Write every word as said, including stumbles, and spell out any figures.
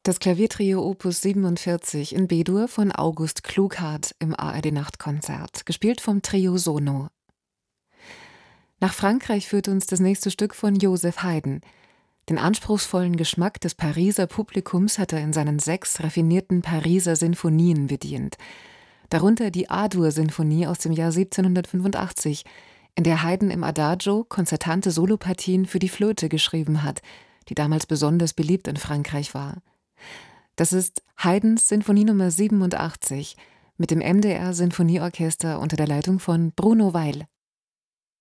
Das Klaviertrio Opus siebenundvierzig in B-Dur von August Klughardt im A R D-Nachtkonzert, gespielt vom Trio Sono. Nach Frankreich führt uns das nächste Stück von Joseph Haydn. Den anspruchsvollen Geschmack des Pariser Publikums hat er in seinen sechs raffinierten Pariser Sinfonien bedient. Darunter die A-Dur-Sinfonie aus dem Jahr siebzehnhundertfünfundachtzig, in der Haydn im Adagio konzertante Solopartien für die Flöte geschrieben hat, die damals besonders beliebt in Frankreich war. Das ist Haydns Sinfonie Nummer siebenundachtzig mit dem M D R Sinfonieorchester unter der Leitung von Bruno Weil.